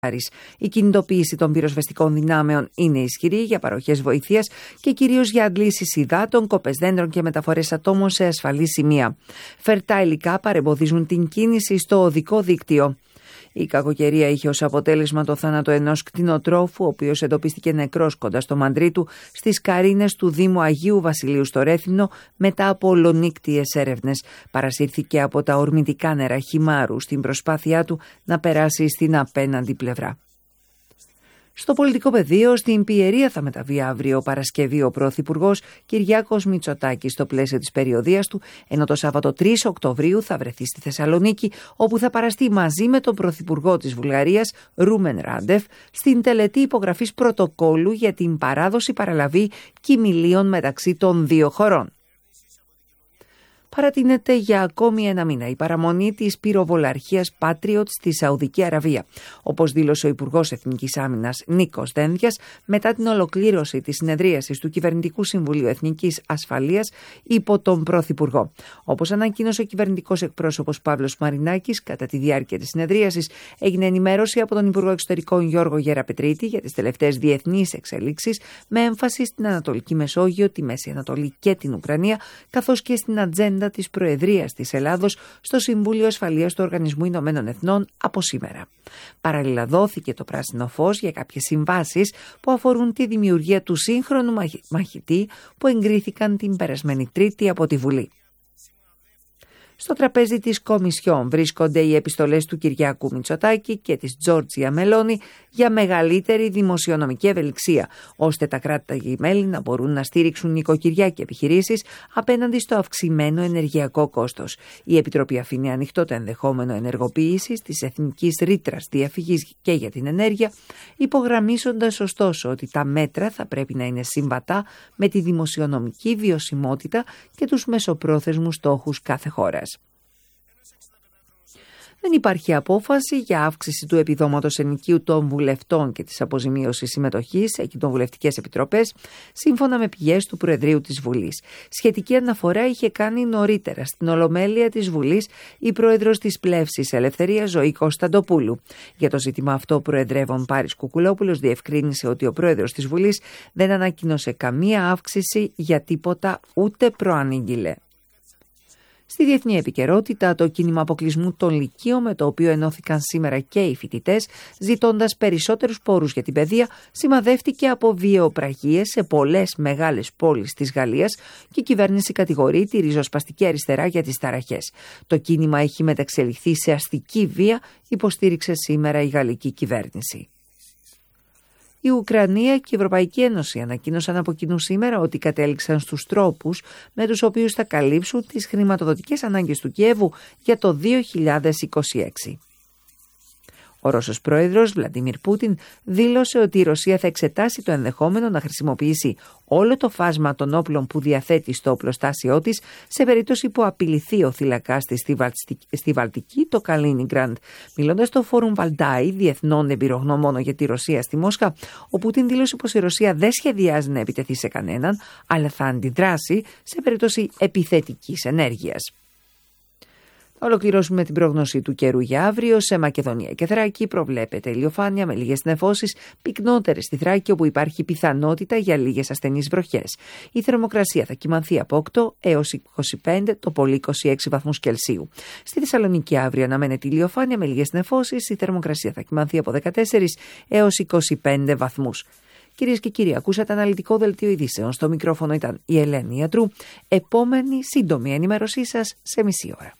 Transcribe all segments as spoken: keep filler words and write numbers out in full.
Η κινητοποίηση των πυροσβεστικών δυνάμεων είναι ισχυρή για παροχές βοήθειας και κυρίως για αντλήσεις υδάτων, κοπές δέντρων και μεταφορές ατόμων σε ασφαλή σημεία. Φερτά υλικά παρεμποδίζουν την κίνηση στο οδικό δίκτυο. Η κακοκαιρία είχε ως αποτέλεσμα το θάνατο ενός κτηνοτρόφου, ο οποίος εντοπίστηκε νεκρός κοντά στο μαντρί του στις Καρίνες του Δήμου Αγίου Βασιλείου στο Ρέθυμνο μετά από ολονύκτιες έρευνες. Παρασύρθηκε από τα ορμητικά νερά Χιμάρου στην προσπάθειά του να περάσει στην απέναντι πλευρά. Στο πολιτικό πεδίο, στην Πιερία θα μεταβεί αύριο Παρασκευή ο Πρωθυπουργός Κυριάκος Μητσοτάκης στο πλαίσιο της περιοδείας του, ενώ το Σάββατο τρεις Οκτωβρίου θα βρεθεί στη Θεσσαλονίκη, όπου θα παραστεί μαζί με τον Πρωθυπουργό της Βουλγαρίας, Ρούμεν Ράντεφ, στην τελετή υπογραφής πρωτοκόλου για την παράδοση παραλαβή κοιμηλίων μεταξύ των δύο χωρών. Παρατείνεται για ακόμη ένα μήνα η παραμονή της πυροβολαρχίας Patriot στη Σαουδική Αραβία, όπως δήλωσε ο Υπουργός Εθνικής Άμυνας Νίκος Δένδιας μετά την ολοκλήρωση της συνεδρίασης του Κυβερνητικού Συμβουλίου Εθνικής Ασφαλείας υπό τον Πρωθυπουργό. Όπως ανακοίνωσε ο κυβερνητικός εκπρόσωπος Παύλος Μαρινάκης, κατά τη διάρκεια της συνεδρίασης έγινε ενημέρωση από τον Υπουργό Εξωτερικών Γιώργο Γεραπετρίτη για τις τελευταίες διεθνείς εξελίξεις, με έμφαση στην Ανατολική Μεσόγειο, τη Μέση Ανατολή και την Ουκρανία, καθώς και στην ατζέντα της Προεδρίας της Ελλάδος στο Συμβούλιο Ασφαλείας του Οργανισμού Ηνωμένων Εθνών από σήμερα. Παράλληλα δόθηκε το πράσινο φως για κάποιες συμβάσεις που αφορούν τη δημιουργία του σύγχρονου μαχητή που εγκρίθηκαν την περασμένη Τρίτη από τη Βουλή. Στο τραπέζι της Κομισιόν βρίσκονται οι επιστολές του Κυριάκου Μητσοτάκη και της Τζόρτζια Μελόνι για μεγαλύτερη δημοσιονομική ευελιξία, ώστε τα κράτη-μέλη να μπορούν να στήριξουν νοικοκυριά και επιχειρήσεις απέναντι στο αυξημένο ενεργειακό κόστος. Η Επιτροπή αφήνει ανοιχτό το ενδεχόμενο ενεργοποίησης της εθνικής ρήτρας διαφυγής και για την ενέργεια, υπογραμμίζοντας ωστόσο ότι τα μέτρα θα πρέπει να είναι συμβατά με τη δημοσιονομική βιωσιμότητα και τους μεσοπρόθεσμους στόχους κάθε χώρας. Δεν υπάρχει απόφαση για αύξηση του επιδόματος ενοικίου των βουλευτών και της αποζημίωσης συμμετοχής σε κοινοβουλευτικές επιτροπές, σύμφωνα με πηγές του Προεδρείου της Βουλής. Σχετική αναφορά είχε κάνει νωρίτερα στην Ολομέλεια της Βουλής η πρόεδρος της Πλεύσης Ελευθερίας Ζωή Κωνσταντοπούλου. Για το ζήτημα αυτό, ο προεδρεύων Πάρης Κουκουλόπουλος διευκρίνησε ότι ο πρόεδρος της Βουλής δεν ανακοίνωσε καμία αύξηση για τίποτα, ούτε προανήγγειλε. Στη διεθνή επικαιρότητα, το κίνημα αποκλεισμού των Λυκείων, με το οποίο ενώθηκαν σήμερα και οι φοιτητές, ζητώντας περισσότερους πόρους για την παιδεία, σημαδεύτηκε από βιαιοπραγίες σε πολλές μεγάλες πόλεις της Γαλλίας και η κυβέρνηση κατηγορεί τη ριζοσπαστική αριστερά για τις ταραχές. Το κίνημα έχει μεταξελιχθεί σε αστική βία, υποστήριξε σήμερα η γαλλική κυβέρνηση. Η Ουκρανία και η Ευρωπαϊκή Ένωση ανακοίνωσαν από κοινού σήμερα ότι κατέληξαν στους τρόπους με τους οποίους θα καλύψουν τις χρηματοδοτικές ανάγκες του Κιέβου για το δύο χιλιάδες είκοσι έξι. Ο Ρώσος πρόεδρος Βλαντίμιρ Πούτιν δήλωσε ότι η Ρωσία θα εξετάσει το ενδεχόμενο να χρησιμοποιήσει όλο το φάσμα των όπλων που διαθέτει στο οπλοστάσιό της σε περίπτωση που απειληθεί ο θύλακας της στη Βαλτική, το Καλίνιγκραντ. Μιλώντας στο Φόρουμ Βαλντάι διεθνών εμπειρογνωμόνων για τη Ρωσία στη Μόσχα, ο Πούτιν δήλωσε πως η Ρωσία δεν σχεδιάζει να επιτεθεί σε κανέναν, αλλά θα αντιδράσει σε περίπτωση επιθετικής ενέργειας. Ολοκληρώσουμε την πρόγνωση του καιρού για αύριο. Σε Μακεδονία και Θράκη προβλέπεται ηλιοφάνεια με λίγες νεφώσεις, πυκνότερες στη Θράκη όπου υπάρχει πιθανότητα για λίγες ασθενείς βροχές. Η θερμοκρασία θα κυμανθεί από οκτώ έως είκοσι πέντε, το πολύ είκοσι έξι βαθμούς Κελσίου. Στη Θεσσαλονίκη αύριο αναμένεται ηλιοφάνεια με λίγες νεφώσεις, η θερμοκρασία θα κυμανθεί από δεκατέσσερα έως είκοσι πέντε βαθμούς. Κυρίες και κύριοι, ακούσατε αναλυτικό δελτίο ειδήσεων. Στο μικρόφωνο ήταν η Ελένη Ιατρού. Επόμενη σύντομη ενημέρωσή σας σε μισή ώρα.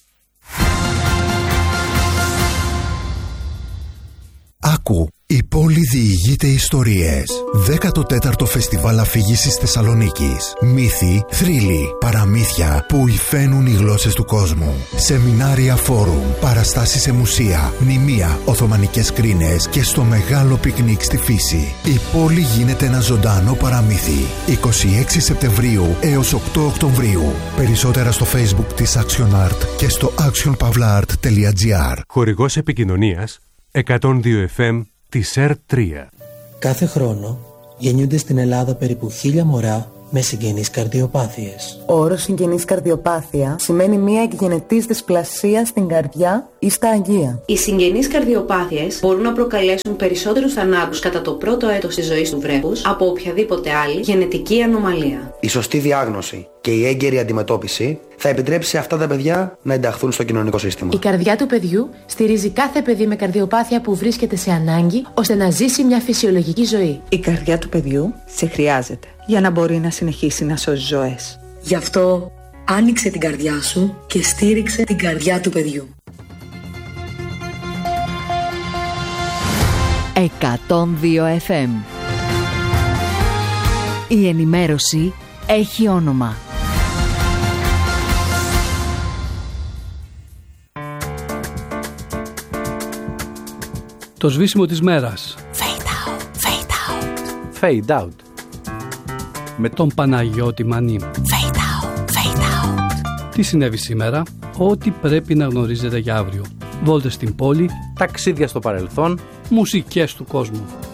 Άκου, η πόλη διηγείται ιστορίες. δέκατο τέταρτο Φεστιβάλ Αφήγησης Θεσσαλονίκης. Μύθοι, θρύλοι, παραμύθια που υφαίνουν οι γλώσσες του κόσμου. Σεμινάρια, φόρουμ, παραστάσεις σε μουσεία, μνημεία, οθωμανικές κρίνες και στο μεγάλο πικνίκ στη φύση. Η πόλη γίνεται ένα ζωντανό παραμύθι. είκοσι έξι Σεπτεμβρίου έως οκτώ Οκτωβρίου. Περισσότερα στο Facebook της Action Art και στο action pavla art τελεία gr. Χορηγός επικοινωνίας εκατόν δύο εφ εμ της ΕΡ τρία. Κάθε χρόνο γεννιούνται στην Ελλάδα περίπου χίλια μωρά με συγγενείς καρδιοπάθειες. Ο όρος συγγενής καρδιοπάθεια σημαίνει μια εκγενετής δυσπλασία στην καρδιά ή στα αγγεία. Οι συγγενείς καρδιοπάθειες μπορούν να προκαλέσουν περισσότερους θανάτους κατά το πρώτο έτος της ζωής του βρέφους από οποιαδήποτε άλλη γενετική ανομαλία. Η σωστή διάγνωση και η έγκαιρη αντιμετώπιση θα επιτρέψει σε αυτά τα παιδιά να ενταχθούν στο κοινωνικό σύστημα. Η καρδιά του παιδιού στηρίζει κάθε παιδί με καρδιοπάθεια που βρίσκεται σε ανάγκη ώστε να ζήσει μια φυσιολογική ζωή. Η καρδιά του παιδιού σε χρειάζεται για να μπορεί να συνεχίσει να σώζει ζωές. Γι' αυτό άνοιξε την καρδιά σου και στήριξε την καρδιά του παιδιού. εκατόν δύο εφ εμ. Η ενημέρωση έχει όνομα. Το σβήσιμο της μέρας. Fade out, fade out. Fade out. Με τον Παναγιώτη Μανή. Fade out, fade out. Τι συνέβη σήμερα? Ό,τι πρέπει να γνωρίζετε για αύριο. Βόλτες στην πόλη. Ταξίδια στο παρελθόν. Μουσικές του κόσμου.